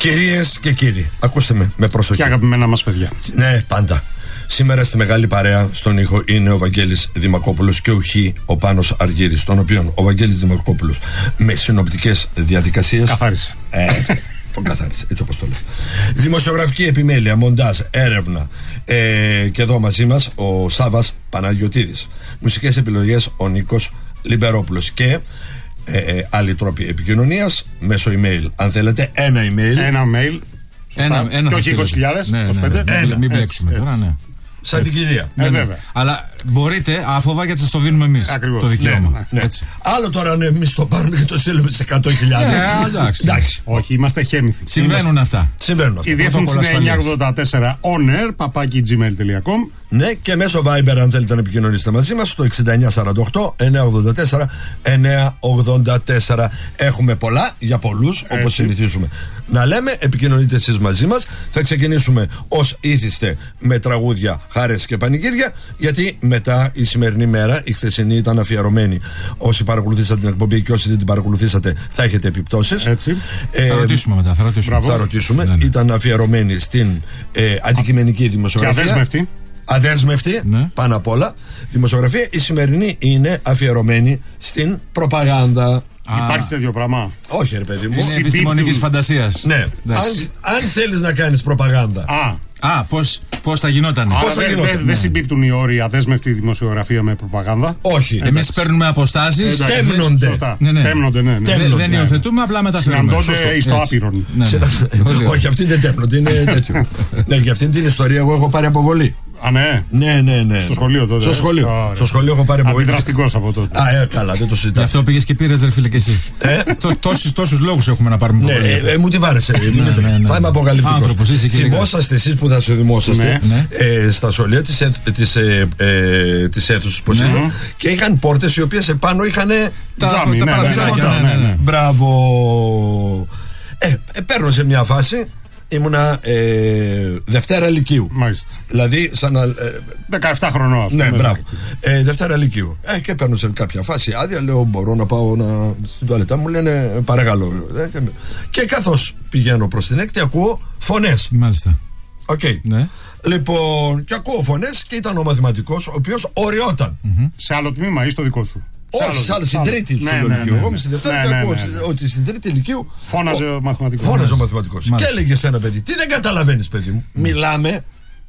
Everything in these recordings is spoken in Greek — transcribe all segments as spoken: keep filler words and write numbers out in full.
Κυρίες και κύριοι, ακούστε με με προσοχή. Και αγαπημένα μας παιδιά. Ναι, πάντα. Σήμερα στη μεγάλη παρέα στον ήχο είναι ο Βαγγέλης Δημακόπουλος και ο Χ, ο Πάνος Αργύρης, τον οποίον ο Βαγγέλης Δημακόπουλος με συνοπτικές διαδικασίες Καθάρισε. Ε, τον καθάρισε, έτσι όπως το λέει. Δημοσιογραφική επιμέλεια, μοντάζ, έρευνα. Ε, και εδώ μαζί μας ο Σάββας Παναγιωτίδης. Μουσικές επιλογές ο Νίκος Λιμπερόπουλος. Και ε, ε, άλλοι τρόποι επικοινωνίας μέσω email. Αν θέλετε, ένα email. Ένα mail. Σωστά. Ένα, ένα και όχι είκοσι χιλιάδες. Ναι, είκοσι πέντε. ναι, ναι, Ένα, μην έτσι, μπλέξουμε έτσι. τώρα, ναι. Σαν την κυρία. Ε, βέβαια. Αλλά μπορείτε άφοβα γιατί σας το δίνουμε εμείς. Ακριβώς. Το δικαίωμα. Ναι, Ναι. Έτσι. Άλλο τώρα αν εμείς το πάρουμε και το στείλουμε στις εκατό χιλιάδες. Ναι, εντάξει. Εντάξει. Όχι, είμαστε χέμηθοι. Συμβαίνουν αυτά. Συμβαίνουν αυτά. Η διεύθυνση Πρωτόκολλα είναι ασφαλείας. εννιακόσια ογδόντα τέσσερα onair παπάκι gmail τελεία com. Ναι, και μέσω Viber, αν θέλετε να επικοινωνήσετε μαζί μας, στο εξήντα εννιά σαράντα οκτώ εννιακόσια ογδόντα τέσσερα εννιακόσια ογδόντα τέσσερα. Έχουμε πολλά για πολλούς, όπως συνηθίζουμε να λέμε. Επικοινωνείτε εσείς μαζί μας. Θα ξεκινήσουμε ως ήθιστε με τραγούδια, χάρες και πανηγύρια, γιατί μετά η σημερινή μέρα, η χθεσινή, ήταν αφιερωμένη. Όσοι παρακολουθήσατε την εκπομπή και όσοι δεν την παρακολουθήσατε, θα έχετε επιπτώσεις. Έτσι. Ε, Θα ρωτήσουμε μετά. Θα ρωτήσουμε. θα ρωτήσουμε. Ναι, ναι. Ήταν αφιερωμένη στην ε, αντικειμενική Και δημοσιογραφία. αδέσμευτη. Αδέσμευτη, Ναι. πάνω απ' όλα. Δημοσιογραφία. Η σημερινή είναι αφιερωμένη στην προπαγάνδα. Α, Υπάρχει τέτοιο πράγμα. Όχι, ρε παιδί μου. είναι Συμπίπτουν. επιστημονικής φαντασίας. Ναι. Αν, Εντάξει. αν θέλεις να κάνεις προπαγάνδα. Α, Α, πώς, πώς θα γινότανε. άρα Πώς θα δεν γινόταν, δε, ναι. δε συμπίπτουν οι όροι αδέσμευτη δημοσιογραφία με προπαγάνδα. Όχι. Εμείς παίρνουμε αποστάσεις. Εντάξει, τέμνονται. Σωστά. Ναι, ναι. Τέμνονται, ναι. ναι. Δεν, τέμνονται, δεν ναι. υιοθετούμε, απλά μεταφέρουμε. Συναντώνται Σωστό. εις το Έτσι. άπειρον. Ναι, Σε- ναι. Πολύ ωραία. Όχι, αυτή δεν τέπνονται, είναι τέτοιο. Ναι, για αυτήν την ιστορία εγώ έχω πάρει αποβολή. Α, ναι. Ναι, ναι, ναι. Στο σχολείο τότε. Στο σχολείο. Ωραία. Στο σχολείο έχω πάρει αποβολή. Αντιδραστικός από τότε. Α, ε, καλά, δεν το Γι' συζητάω. αυτό πήγες και πήρες, ρε φίλε, και εσύ. Ε? Τό- τόσους, τόσους λόγους έχουμε να πάρουμε Ναι, προβολή. ε, ε, μου τη βάρεσε. Δημήτρη. ναι, ναι. Θα είμαι αποκαλυπτικός. Άνθρωπος, είσαι και Θυμόσαστε εσείς που θα σε δημόσαστε Ναι. ε, στα σχολεία της, αίθ- της, ε, ε, της αίθουσας, πώς Ναι. είναι, και είχαν πόρτες οι οποίες επάνω είχαν Τα, Τζάμι, τα ναι, παραθυράκια, ναι, ναι, ναι, ναι. Μπράβο. Ε, ε, παίρνω σε μια φάση. Ήμουνα ε, Δευτέρα Λυκείου. Μάλιστα. Δηλαδή, σαν να. Ε, δεκαεπτά χρονών, ας πούμε. ναι, μπράβο. Ε, Δευτέρα Λυκείου. Ε, και παίρνω σε κάποια φάση άδεια. Λέω: μπορώ να πάω να... στην τουαλετά. Μου λένε: παρακαλώ. Ε, και, και καθώς πηγαίνω προς την έκτη, ακούω φωνές. Μάλιστα. Οκ. Ναι. Λοιπόν, και ακούω φωνές και ήταν ο μαθηματικός, ο οποίος οριόταν. Σε άλλο τμήμα ή στο δικό σου. Όχι, σε άλλο, στην τρίτη Ναι, σου ναι, Λυκείου. ναι, Εγώ είμαι ναι. στη Δευτέρα Ναι, και ναι, ακούω ναι, ναι. ότι στην τρίτη Λυκείου. Φώναζε ο μαθηματικός. Φώναζε ο μαθηματικός. Και Μάλιστα. έλεγε σε ένα παιδί: τι δεν καταλαβαίνεις, παιδί μου. Μιλάμε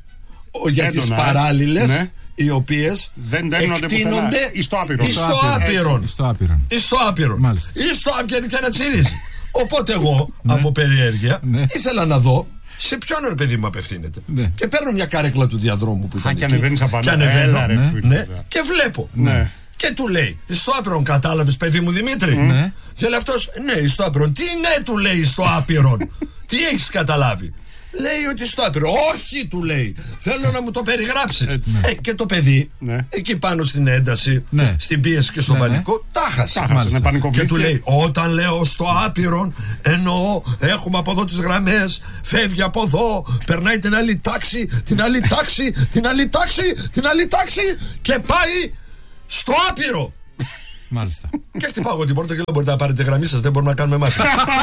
ο, για Έντονα, τις ε. παράλληλες, Ναι. οι οποίες Δεν τέμνονται εκτείνονται πουθενά. Εις το άπειρον. εις το Έτσι. άπειρον. Στο άπειρο. Εις το άπειρον. Μάλιστα. Εις το άπειρον και να τσιρίζει. Οπότε εγώ, από περιέργεια, Ναι. ήθελα να δω σε ποιον, ρε παιδί μου, απευθύνεται. Ναι. Και παίρνω μια καρέκλα του διαδρόμου που ήταν. Α, και εκεί. ανεβαίνεις απάνω. Και ανεβαίνω. Έλα, ρε, ναι, φίλε. ναι, και βλέπω. Ναι. Και του λέει: στο άπειρον, κατάλαβες, παιδί μου, Δημήτρη. Ναι. Και λέει αυτός: ναι, στο άπειρον. Τι ναι, του λέει, στο άπειρον. Τι έχεις καταλάβει. Λέει ότι στο άπειρο. Όχι, του λέει. Θέλω να μου το περιγράψεις. Ε, και το παιδί, Ναι. εκεί πάνω στην ένταση, Ναι. στην πίεση και στο Ναι, ναι. πανικό, τα χάσε. Τα χάσε, ναι, Και πανικοβλήθηκε. του λέει: όταν λέω στο άπειρον, εννοώ έχουμε από εδώ τις γραμμές, φεύγει από εδώ, περνάει την άλλη τάξη, την άλλη τάξη, την άλλη τάξη, την άλλη τάξη και πάει στο άπειρο. Μάλιστα. Και χτυπάω εγώ την πόρτα και λέω: μπορείτε να πάρετε γραμμή σας, δεν μπορούμε να κάνουμε μάθημα.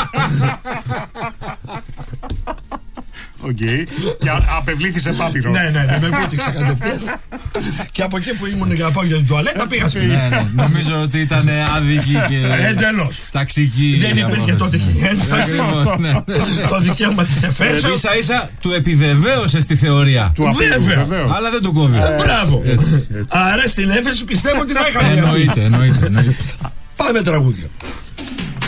Οκ. Και α- απευλήθησε πάπυρο. Ναι, ναι, ναι, με βούτυξε κατευθείαν. Και από εκεί που ήμουν για να πάω για την τουαλέτα πήγα σπίτι. Ναι, ναι. Νομίζω ότι ήταν άδικη και Εντελώς. ταξική. Δεν η υπήρχε απόφαση. τότε η ένσταση. Ακριβώς, ναι, ναι. Το δικαίωμα της εφέσεως. Ίσα ίσα του επιβεβαίωσε στη θεωρία. Του απειλού, Βέβαια. βεβαίως. Αλλά δεν τον κόβει. Ε, Μπράβο. Άρα στην έφεση πιστεύω ότι θα είχαμε. Εννοείται, εννοείται, εννοείται. Πάμε τραγούδια.